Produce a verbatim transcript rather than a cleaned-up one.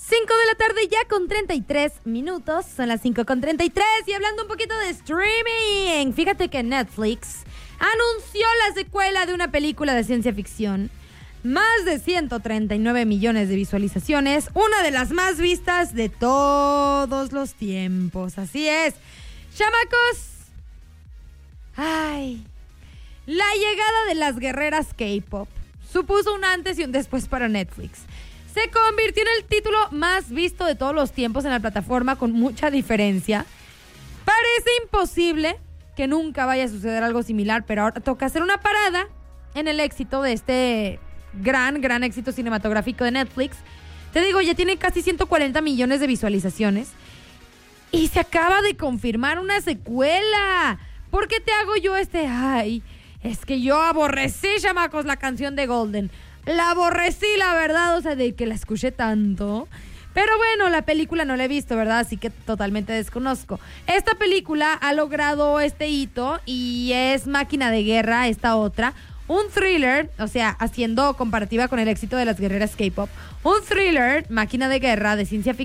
cinco de la tarde ya con treinta y tres minutos. Son las cinco con treinta y tres. Y hablando un poquito de streaming, fíjate que Netflix anunció la secuela de una película de ciencia ficción. Más de ciento treinta y nueve millones de visualizaciones. Una de las más vistas de todos los tiempos. Así es. Chamacos. Ay. La llegada de las guerreras K-pop supuso un antes y un después para Netflix. Se convirtió en el título más visto de todos los tiempos en la plataforma con mucha diferencia. Parece imposible que nunca vaya a suceder algo similar, pero ahora toca hacer una parada en el éxito de este gran, gran éxito cinematográfico de Netflix. Te digo, ya tiene casi ciento cuarenta millones de visualizaciones y se acaba de confirmar una secuela. ¿Por qué te hago yo este? Ay, es que yo aborrecí, chamacos, la canción de Golden. La aborrecí, la verdad, o sea, de que la escuché tanto. Pero bueno, la película no la he visto, ¿verdad? Así que totalmente desconozco. Esta película ha logrado este hito y es Máquina de Guerra, esta otra. Un thriller, o sea, haciendo comparativa con el éxito de las guerreras K-pop. Un thriller, Máquina de Guerra, de ciencia ficción.